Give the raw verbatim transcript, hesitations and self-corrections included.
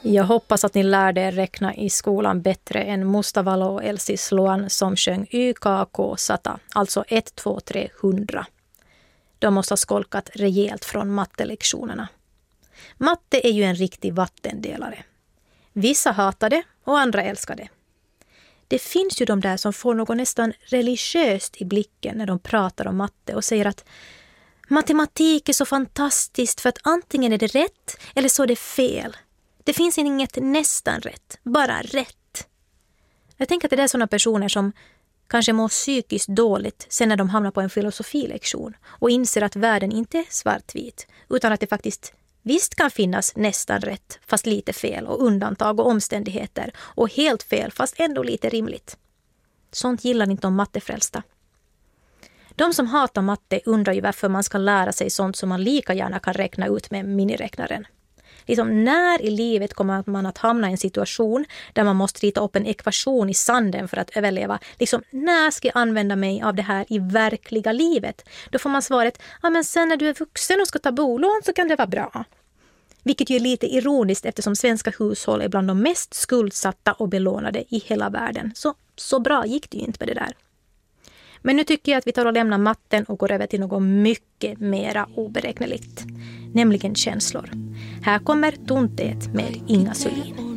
Jag hoppas att ni lärde er räkna i skolan bättre än Mustavalo och Elsie Sloan som sjöng Y K K sata, alltså ett, två, tre, hundra. De måste ha skolkat rejält från mattelektionerna. Matte är ju en riktig vattendelare. Vissa hatar det och andra älskar det. Det finns ju de där som får något nästan religiöst i blicken när de pratar om matte och säger att matematik är så fantastiskt för att antingen är det rätt eller så är det fel. Det finns inget nästan rätt, bara rätt. Jag tänker att det är sådana personer som kanske mår psykiskt dåligt sen när de hamnar på en filosofilektion och inser att världen inte är svartvit utan att det faktiskt visst kan finnas nästan rätt fast lite fel och undantag och omständigheter och helt fel fast ändå lite rimligt. Sånt gillar inte de mattefrälsta. De som hatar matte undrar ju varför man ska lära sig sånt som man lika gärna kan räkna ut med miniräknaren. Liksom när i livet kommer man att hamna i en situation där man måste rita upp en ekvation i sanden för att överleva. Liksom när ska jag använda mig av det här i verkliga livet? Då får man svaret, ja men sen när du är vuxen och ska ta bolån så kan det vara bra. Vilket ju är lite ironiskt eftersom svenska hushåll är bland de mest skuldsatta och belånade i hela världen. Så, så bra gick det ju inte med det där. Men nu tycker jag att vi tar och lämnar matten och går över till något mycket mera oberäkneligt. Nämligen känslor. Här kommer Tunteet med Inga Sölin.